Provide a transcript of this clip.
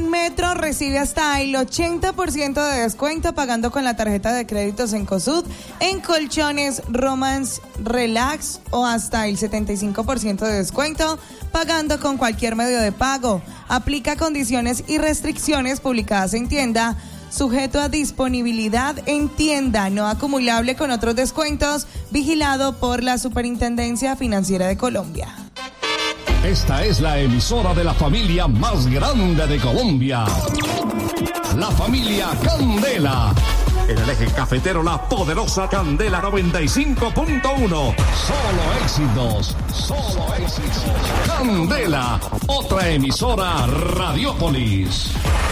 En Metro recibe hasta el 80% de descuento pagando con la tarjeta de créditos en Cosud, en colchones Romance Relax, o hasta el 75% de descuento pagando con cualquier medio de pago. Aplica condiciones y restricciones publicadas en tienda, sujeto a disponibilidad en tienda, no acumulable con otros descuentos, vigilado por la Superintendencia Financiera de Colombia. Esta es la emisora de la familia más grande de Colombia. La familia Candela. En el eje cafetero, la poderosa Candela 95.1. Solo éxitos, solo éxitos. Candela, otra emisora Radiopolis.